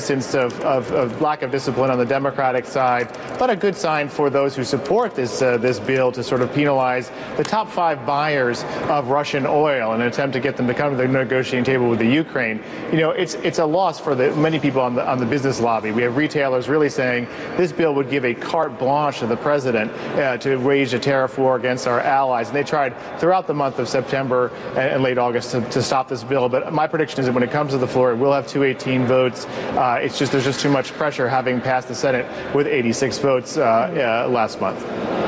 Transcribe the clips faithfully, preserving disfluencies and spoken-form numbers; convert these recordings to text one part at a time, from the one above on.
instance of, of, of lack of discipline on the Democratic side, but a good sign for those who support this uh, this bill to sort of penalize the top five buyers of Russian oil in an attempt to get them to come to the negotiating table with the Ukraine. You know, it's it's a loss for the many people on the on the business lobby. We have retailers really saying this bill would give a carte blanche to the president uh, to wage a tariff war against our allies. And they tried throughout the month of September and, and late August to, to stop this bill. But my prediction is that when it comes to the floor, it will have two eighteen votes. Uh, it's just there's just too much pressure having passed the Senate with eighty-six votes uh, uh, last month.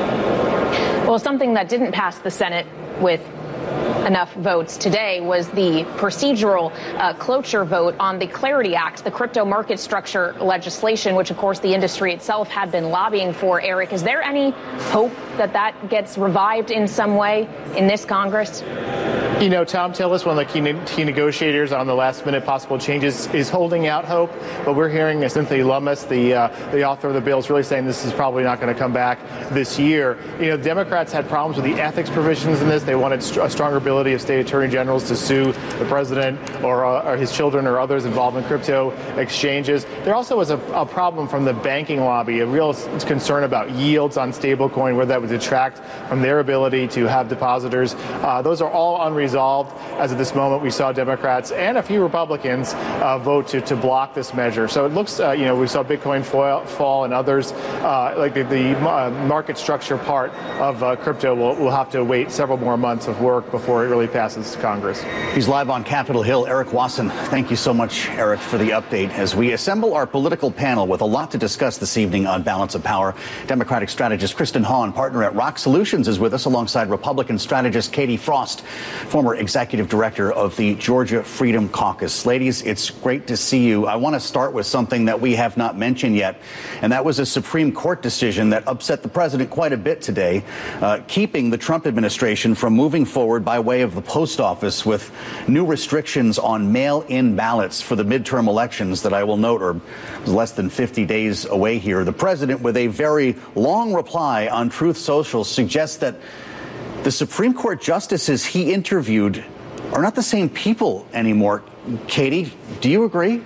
Well, something that didn't pass the Senate with enough votes today was the procedural uh, cloture vote on the Clarity Act, the crypto market structure legislation, which, of course, the industry itself had been lobbying for. Eric, is there any hope that that gets revived in some way in this Congress? You know, Tom Tillis, one of the key, ne- key negotiators on the last-minute possible changes, is holding out hope. But we're hearing Cynthia Lummis, the uh, the author of the bill, is really saying this is probably not going to come back this year. You know, Democrats had problems with the ethics provisions in this. They wanted st- a stronger ability of state attorney generals to sue the president or, uh, or his children or others involved in crypto exchanges. There also was a, a problem from the banking lobby, a real concern about yields on stablecoin, where that would detract from their ability to have depositors. Uh, those are all unresolved. As of this moment, we saw Democrats and a few Republicans uh, vote to, to block this measure. So it looks, uh, you know, we saw Bitcoin fall, fall and others, uh, like the, the uh, market structure part of uh, crypto will, will have to wait several more months of work before it really passes Congress. He's live on Capitol Hill. Eric Wasson, thank you so much, Eric, for the update. As we assemble our political panel with a lot to discuss this evening on Balance of Power, Democratic strategist Kristen Hahn, partner at Rock Solutions, is with us alongside Republican strategist Katie Frost, former executive director of the Georgia Freedom Caucus. Ladies, it's great to see you. I want to start with something that we have not mentioned yet, and that was a Supreme Court decision that upset the president quite a bit today, uh, keeping the Trump administration from moving forward by way of the post office with new restrictions on mail-in ballots for the midterm elections that I will note are less than fifty days away here. The president, with a very long reply on Truth Social, suggests that the Supreme Court justices he interviewed are not the same people anymore. Katie, do you agree?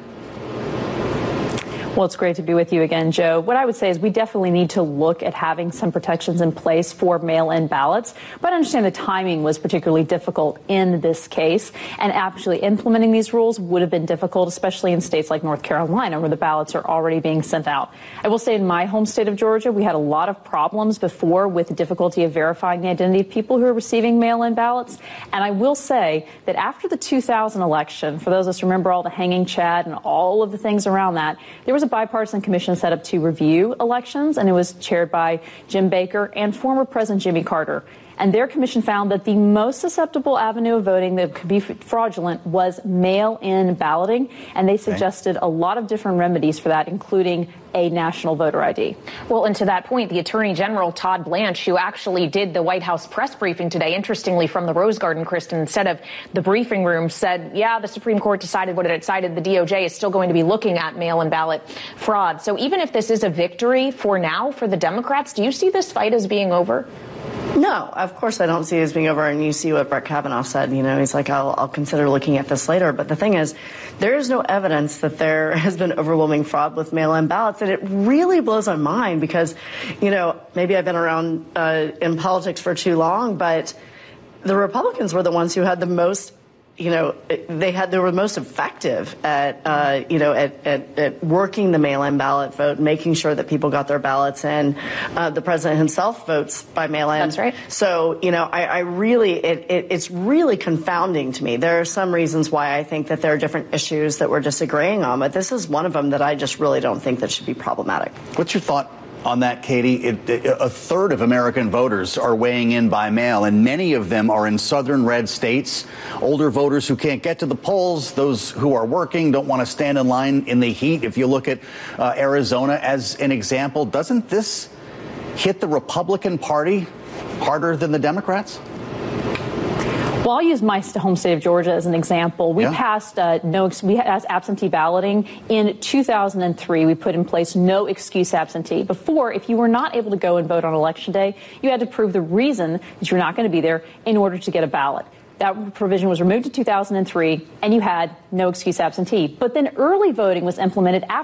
Well, it's great to be with you again, Joe. What I would say is we definitely need to look at having some protections in place for mail-in ballots. But I understand the timing was particularly difficult in this case. And actually implementing these rules would have been difficult, especially in states like North Carolina, where the ballots are already being sent out. I will say in my home state of Georgia, we had a lot of problems before with the difficulty of verifying the identity of people who are receiving mail-in ballots. And I will say that after the two thousand election, for those of us who remember all the hanging Chad and all of the things around that, there was a bipartisan commission set up to review elections, and it was chaired by Jim Baker and former President Jimmy Carter. And their commission found that the most susceptible avenue of voting that could be fraudulent was mail-in balloting, and they suggested okay. a lot of different remedies for that, including a national voter I D. Well, and to that point, the Attorney General, Todd Blanche, who actually did the White House press briefing today, interestingly from the Rose Garden, Kristen, instead of the briefing room, said, yeah, the Supreme Court decided what it decided. The D O J is still going to be looking at mail-in ballot fraud. So even if this is a victory for now for the Democrats, do you see this fight as being over? No, of course I don't see it as being over. And you see what Brett Kavanaugh said. You know, he's like, I'll, I'll consider looking at this later. But the thing is, there is no evidence that there has been overwhelming fraud with mail-in ballots. And it really blows my mind because, you know, maybe I've been around uh, in politics for too long, but the Republicans were the ones who had the most you know, they had they were most effective at uh, you know at, at, at working the mail-in ballot vote, making sure that people got their ballots in. Uh, the president himself votes by mail-in. That's right. So you know, I, I really it, it, it's really confounding to me. There are some reasons why I think that there are different issues that we're disagreeing on, but this is one of them that I just really don't think that should be problematic. What's your thought on that, Katie? It, it, a third of American voters are weighing in by mail, and many of them are in southern red states. Older voters who can't get to the polls, those who are working, don't want to stand in line in the heat. If you look at uh, Arizona as an example, doesn't this hit the Republican Party harder than the Democrats? Well, I'll use my home state of Georgia as an example. We yeah. passed uh, no, we passed absentee balloting in two thousand three. We put in place no excuse absentee. Before, if you were not able to go and vote on election day, you had to prove the reason that you're not going to be there in order to get a ballot. That provision was removed in two thousand three, and you had no excuse absentee. But then early voting was implemented after.